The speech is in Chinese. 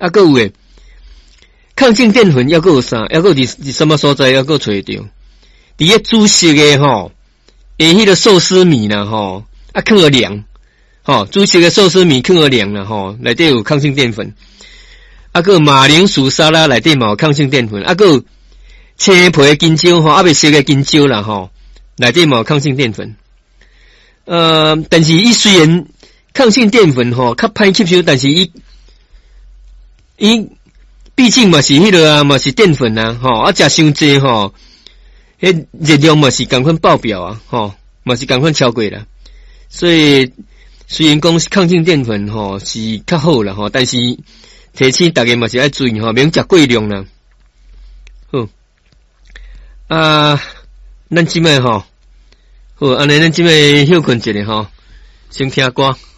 啊，搁有诶，抗性淀粉还有啥？还有伫什么所在还有找得到？伫个煮熟诶吼，诶，迄个寿司米啦吼，啊，放个凉，吼，煮熟诶寿司米放个凉啦吼，内底有抗性淀粉。啊，搁马铃薯沙拉内底嘛有抗性淀粉，啊，搁青皮金蕉吼，啊未熟诶金蕉啦吼，内底嘛有抗性淀粉。但是伊虽然抗性淀粉吼较歹吸收，但是伊毕竟嘛是迄个啊，嘛是淀粉啊，吼，啊食伤济吼，迄热量嘛是共款爆表啊，吼，嘛是共款超过啦。所以虽然讲抗性淀粉吼是较好啦吼，但是提醒大家嘛是爱注意吼，免食过量啦。好啊，咱即摆吼，好安尼咱即摆休困一下吼，先听歌。